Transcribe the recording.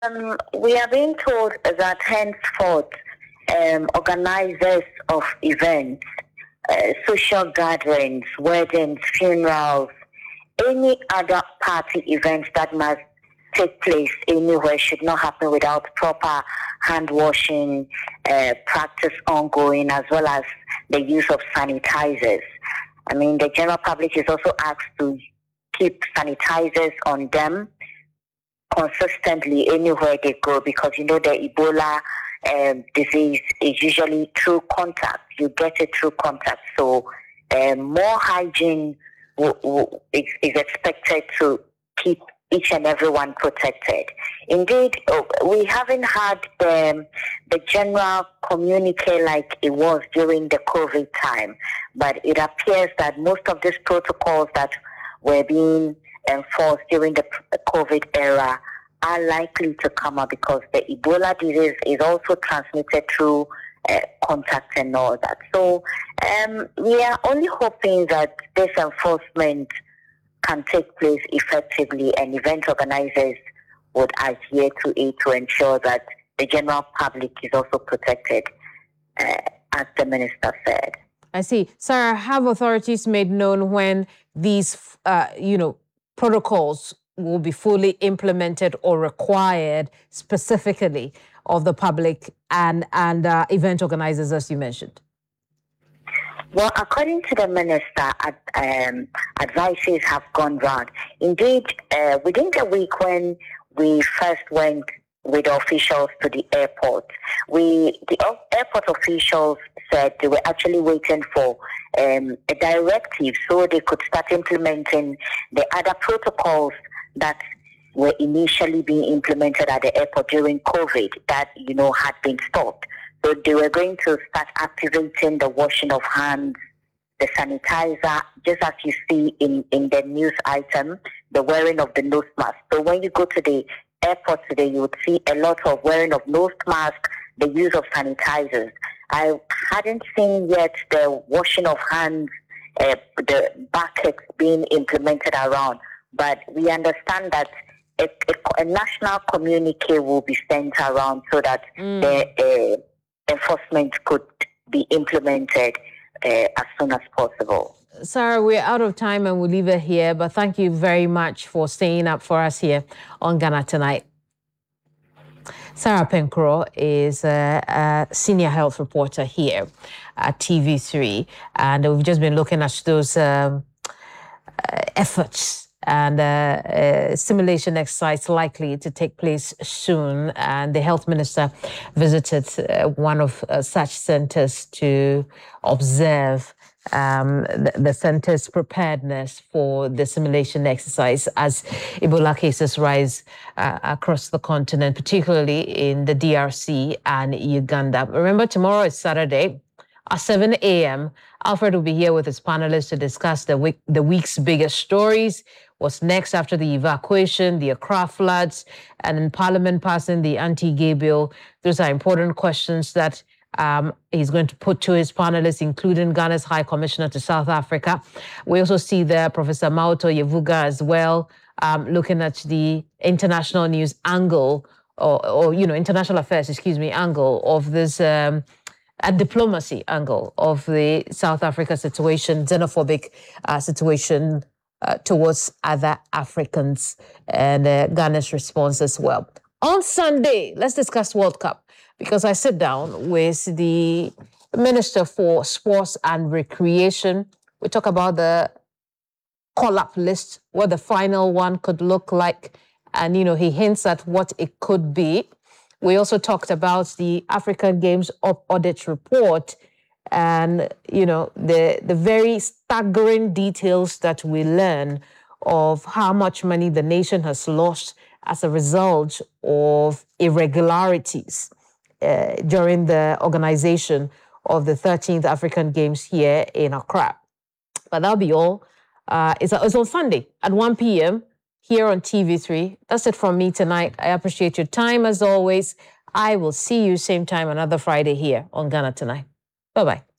We are being told that henceforth, organizers of events, social gatherings, weddings, funerals, any other party events that must take place anywhere should not happen without proper hand washing practice ongoing, as well as the use of sanitizers. I mean, the general public is also asked to keep sanitizers on them consistently anywhere they go, because the Ebola disease is usually through contact. You get it through contact. So more hygiene is expected to keep each and everyone protected. Indeed, we haven't had the general communique like it was during the COVID time, but it appears that most of these protocols that were being enforced during the COVID era are likely to come up, because the Ebola disease is also transmitted through contact and all that. So we are only hoping that this enforcement can take place effectively, and event organizers would adhere to it to ensure that the general public is also protected, as the minister said. I see. Sarah, have authorities made known when these, protocols will be fully implemented or required specifically of the public and event organizers, as you mentioned? Well, according to the minister, advices have gone round. Indeed, within the week when we first went with the officials to the airport, the airport officials said they were actually waiting for a directive so they could start implementing the other protocols that were initially being implemented at the airport during COVID that, had been stopped. So they were going to start activating the washing of hands, the sanitizer, just as you see in the news item, the wearing of the nose mask. So when you go to the airport today, you would see a lot of wearing of nose masks, the use of sanitizers. I hadn't seen yet the washing of hands, the buckets being implemented around, but we understand that a national communique will be sent around so that the enforcement could be implemented as soon as possible. Sarah, we're out of time and we'll leave it here, but thank you very much for staying up for us here on Ghana Tonight. Sarah Penkro is a senior health reporter here at TV3, and we've just been looking at those efforts and simulation exercise likely to take place soon. And the health minister visited one of such centers to observe the center's preparedness for the simulation exercise as Ebola cases rise across the continent, particularly in the DRC and Uganda. Remember, tomorrow is Saturday at 7 a.m. Alfred will be here with his panelists to discuss the week's biggest stories. What's next after the evacuation, the Accra floods, and in Parliament passing the anti-gay bill? Those are important questions that he's going to put to his panelists, including Ghana's High Commissioner to South Africa. We also see there Professor Mauto Yevuga as well, looking at the international news angle, or international affairs, angle of this, a diplomacy angle of the South Africa situation, xenophobic situation towards other Africans, and Ghana's response as well. On Sunday, let's discuss World Cup, because I sit down with the Minister for Sports and Recreation. We talk about the call-up list, what the final one could look like, and, he hints at what it could be. We also talked about the African Games Audit Report and, the very staggering details that we learn of how much money the nation has lost as a result of irregularities during the organization of the 13th African Games here in Accra. But that'll be all. It's on Sunday at 1 p.m. here on TV3. That's it from me tonight. I appreciate your time as always. I will see you same time another Friday here on Ghana Tonight. Bye-bye.